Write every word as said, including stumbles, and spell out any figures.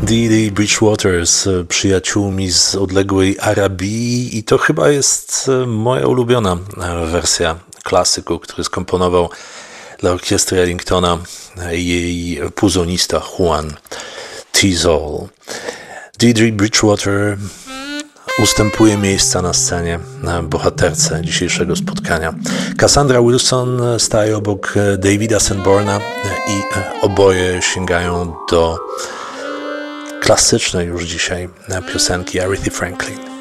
Dee Bridgewater z przyjaciółmi z odległej Arabii i to chyba jest moja ulubiona wersja klasyku, który skomponował dla orkiestry Ellingtona jej puzonista Juan Tizol. Dee Bridgewater ustępuje miejsca na scenie bohaterce dzisiejszego spotkania. Cassandra Wilson staje obok Davida Sanborna i oboje sięgają do klasycznej już dzisiaj piosenki Arethy Franklin.